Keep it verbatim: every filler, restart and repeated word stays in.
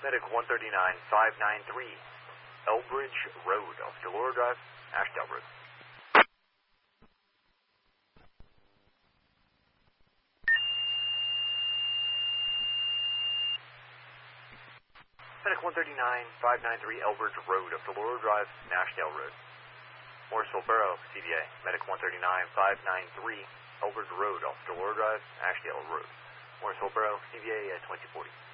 Medic one thirty-nine five ninety-three, Elbridge Road off Delora Drive, Ashdale Road. Medic one thirty-nine five ninety-three, Elbridge Road off Delora Drive, Ashdale Road. Morrisville Borough, C V A. Medic one thirty-nine five ninety-three, Elbridge Road off Delora Drive, Ashdale Road. Morrisville Borough, C V A at twenty forty.